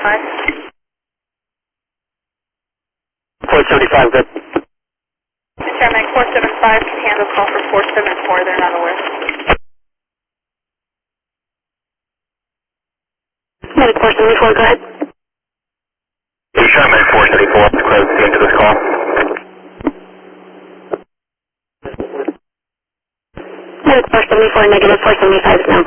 475, good. Paramedic 475 can handle call for 474. They're not aware. Medic 474, go ahead. Paramedic 474, close the end of this call. Medic 474, negative 475 is now